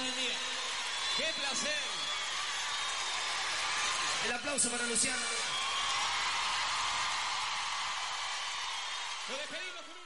bendiga. ¡Qué placer! El aplauso para Luciano. Lo despedimos con un